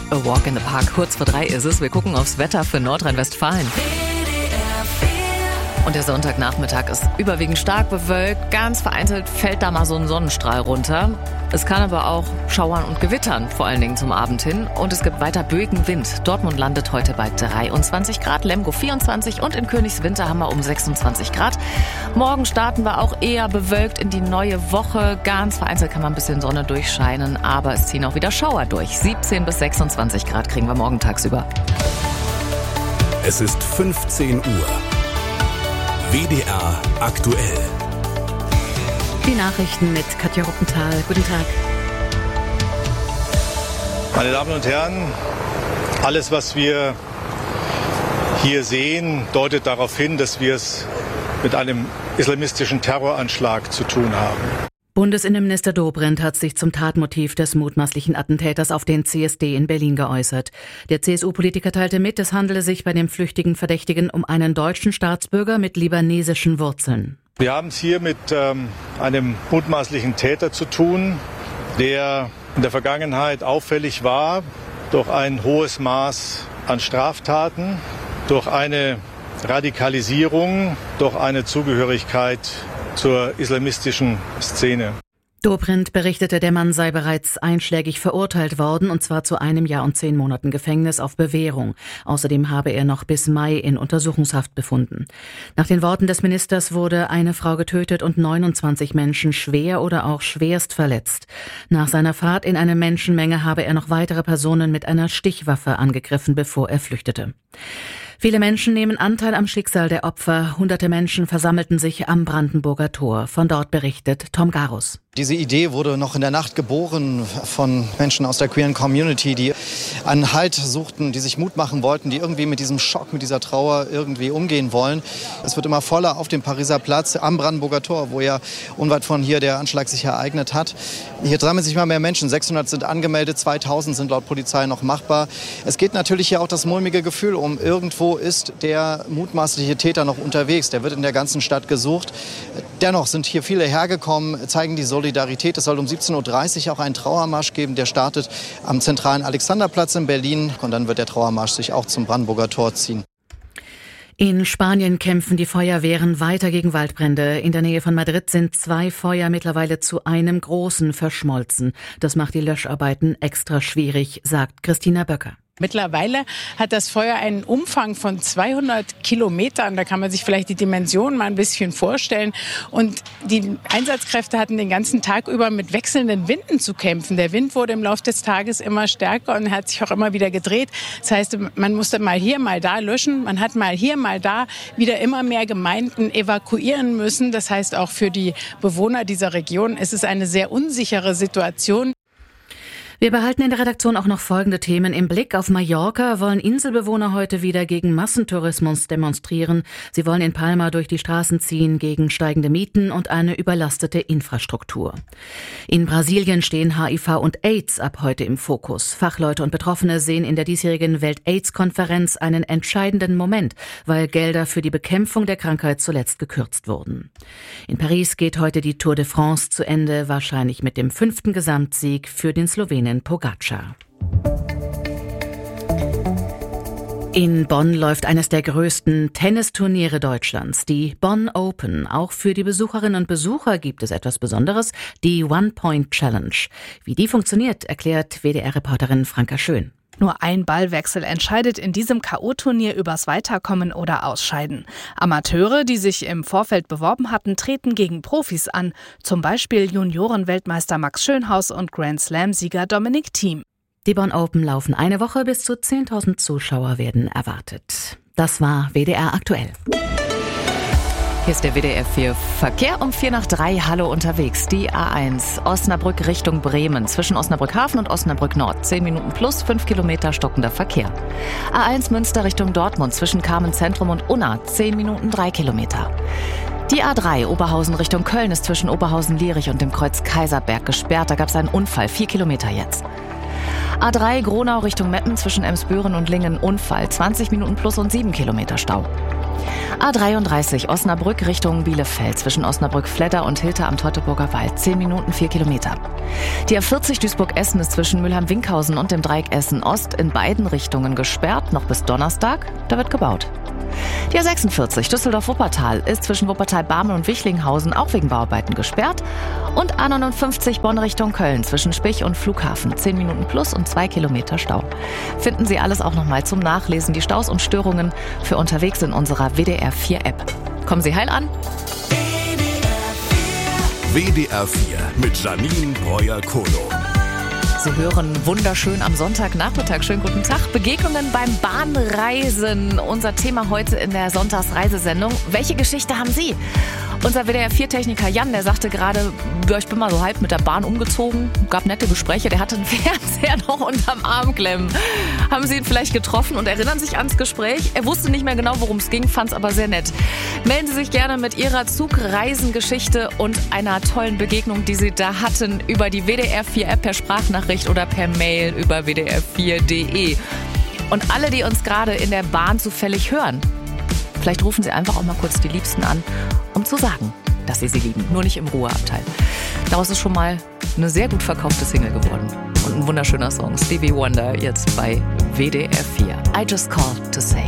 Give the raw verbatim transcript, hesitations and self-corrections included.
A Walk in the Park. Kurz vor drei ist es. Wir gucken aufs Wetter für Nordrhein-Westfalen. Und der Sonntagnachmittag ist überwiegend stark bewölkt. Ganz vereinzelt fällt da mal so ein Sonnenstrahl runter. Es kann aber auch schauern und gewittern, vor allen Dingen zum Abend hin. Und es gibt weiter böigen Wind. Dortmund landet heute bei dreiundzwanzig Grad, Lemgo vierundzwanzig und in Königswinter haben wir um sechsundzwanzig Grad. Morgen starten wir auch eher bewölkt in die neue Woche. Ganz vereinzelt kann man ein bisschen Sonne durchscheinen, aber es ziehen auch wieder Schauer durch. siebzehn bis sechsundzwanzig Grad kriegen wir morgen tagsüber. Es ist fünfzehn Uhr. W D R aktuell. Die Nachrichten mit Katja Ruppenthal. Guten Tag. Meine Damen und Herren, alles, was wir hier sehen, deutet darauf hin, dass wir es mit einem islamistischen Terroranschlag zu tun haben. Bundesinnenminister Dobrindt hat sich zum Tatmotiv des mutmaßlichen Attentäters auf den C S D in Berlin geäußert. Der C S U-Politiker teilte mit, es handele sich bei dem flüchtigen Verdächtigen um einen deutschen Staatsbürger mit libanesischen Wurzeln. Wir haben es hier mit ähm, einem mutmaßlichen Täter zu tun, der in der Vergangenheit auffällig war durch ein hohes Maß an Straftaten, durch eine Radikalisierung, durch eine Zugehörigkeit zur islamistischen Szene. Dobrindt berichtete, der Mann sei bereits einschlägig verurteilt worden, und zwar zu einem Jahr und zehn Monaten Gefängnis auf Bewährung. Außerdem habe er noch bis Mai in Untersuchungshaft befunden. Nach den Worten des Ministers wurde eine Frau getötet und neunundzwanzig Menschen schwer oder auch schwerst verletzt. Nach seiner Fahrt in eine Menschenmenge habe er noch weitere Personen mit einer Stichwaffe angegriffen, bevor er flüchtete. Viele Menschen nehmen Anteil am Schicksal der Opfer. Hunderte Menschen versammelten sich am Brandenburger Tor. Von dort berichtet Tom Garus. Diese Idee wurde noch in der Nacht geboren von Menschen aus der queeren Community, die einen Halt suchten, die sich Mut machen wollten, die irgendwie mit diesem Schock, mit dieser Trauer irgendwie umgehen wollen. Es wird immer voller auf dem Pariser Platz am Brandenburger Tor, wo ja unweit von hier der Anschlag sich ereignet hat. Hier sammeln sich immer mehr Menschen. sechshundert sind angemeldet, zweitausend sind laut Polizei noch machbar. Es geht natürlich hier auch das mulmige Gefühl um. Irgendwo ist der mutmaßliche Täter noch unterwegs. Der wird in der ganzen Stadt gesucht. Dennoch sind hier viele hergekommen, zeigen die Solidarität. Es soll um siebzehn Uhr dreißig auch einen Trauermarsch geben. Der startet am zentralen Alexanderplatz in Berlin. Und dann wird der Trauermarsch sich auch zum Brandenburger Tor ziehen. In Spanien kämpfen die Feuerwehren weiter gegen Waldbrände. In der Nähe von Madrid sind zwei Feuer mittlerweile zu einem großen verschmolzen. Das macht die Löscharbeiten extra schwierig, sagt Christina Böcker. Mittlerweile hat das Feuer einen Umfang von zweihundert Kilometern. Da kann man sich vielleicht die Dimension mal ein bisschen vorstellen. Und die Einsatzkräfte hatten den ganzen Tag über mit wechselnden Winden zu kämpfen. Der Wind wurde im Laufe des Tages immer stärker und hat sich auch immer wieder gedreht. Das heißt, man musste mal hier, mal da löschen. Man hat mal hier, mal da wieder immer mehr Gemeinden evakuieren müssen. Das heißt, auch für die Bewohner dieser Region ist es eine sehr unsichere Situation. Wir behalten in der Redaktion auch noch folgende Themen im Blick. Auf Mallorca wollen Inselbewohner heute wieder gegen Massentourismus demonstrieren. Sie wollen in Palma durch die Straßen ziehen gegen steigende Mieten und eine überlastete Infrastruktur. In Brasilien stehen H I V und AIDS ab heute im Fokus. Fachleute und Betroffene sehen in der diesjährigen Welt-AIDS-Konferenz einen entscheidenden Moment, weil Gelder für die Bekämpfung der Krankheit zuletzt gekürzt wurden. In Paris geht heute die Tour de France zu Ende, wahrscheinlich mit dem fünften Gesamtsieg für den Slowenen Pogačar. In Bonn läuft eines der größten Tennisturniere Deutschlands, die Bonn Open. Auch für die Besucherinnen und Besucher gibt es etwas Besonderes, die One-Point-Challenge. Wie die funktioniert, erklärt W D R-Reporterin Franka Schön. Nur ein Ballwechsel entscheidet in diesem K O-Turnier übers Weiterkommen oder Ausscheiden. Amateure, die sich im Vorfeld beworben hatten, treten gegen Profis an. Zum Beispiel Junioren-Weltmeister Max Schönhaus und Grand-Slam-Sieger Dominic Thiem. Die Bonn Open laufen eine Woche, bis zu zehntausend Zuschauer werden erwartet. Das war W D R aktuell. Hier ist der W D R vier Verkehr um vier nach drei. Hallo unterwegs. Die A eins Osnabrück Richtung Bremen. Zwischen Osnabrück Hafen und Osnabrück Nord. zehn Minuten plus fünf Kilometer stockender Verkehr. A eins Münster Richtung Dortmund. Zwischen Carmen Zentrum und Unna. zehn Minuten drei Kilometer. Die A drei Oberhausen Richtung Köln ist zwischen Oberhausen-Lierich und dem Kreuz Kaiserberg gesperrt. Da gab es einen Unfall. vier Kilometer jetzt. A drei Gronau Richtung Meppen zwischen Emsbüren und Lingen Unfall. zwanzig Minuten plus und sieben Kilometer Stau. A dreiunddreißig Osnabrück Richtung Bielefeld zwischen Osnabrück-Fledder und Hilter am Teutoburger Wald. zehn Minuten, vier Kilometer. Die A vierzig Duisburg-Essen ist zwischen Mülheim-Winkhausen und dem Dreieck Essen-Ost in beiden Richtungen gesperrt, noch bis Donnerstag. Da wird gebaut. Die A sechsundvierzig Düsseldorf-Wuppertal ist zwischen Wuppertal-Barmen und Wichlinghausen auch wegen Bauarbeiten gesperrt. Und A neunundfünfzig Bonn Richtung Köln zwischen Spich und Flughafen. zehn Minuten plus und zwei Kilometer Stau. Finden Sie alles auch nochmal zum Nachlesen, die Staus und Störungen für unterwegs in unserer W D R vier App. Kommen Sie heil an. W D R vier mit Janine Breuer-Kolo. Sie hören wunderschön am Sonntagnachmittag. Schönen guten Tag. Begegnungen beim Bahnreisen. Unser Thema heute in der Sonntagsreisesendung. Welche Geschichte haben Sie? Unser W D R vier Techniker Jan, der sagte gerade, ja, ich bin mal so halb mit der Bahn umgezogen. Gab nette Gespräche. Der hatte einen Fernseher noch unterm Arm klemmen. Haben Sie ihn vielleicht getroffen und erinnern sich ans Gespräch? Er wusste nicht mehr genau, worum es ging, fand es aber sehr nett. Melden Sie sich gerne mit Ihrer Zugreisengeschichte und einer tollen Begegnung, die Sie da hatten, über die W D R vier App per Sprachnachricht oder per Mail über w d r vier punkt d e. Und alle, die uns gerade in der Bahn zufällig hören, vielleicht rufen Sie einfach auch mal kurz die Liebsten an, um zu sagen, dass Sie sie lieben. Nur nicht im Ruheabteil. Daraus ist schon mal eine sehr gut verkaufte Single geworden. Und ein wunderschöner Song. Stevie Wonder jetzt bei W D R vier. I just called to say.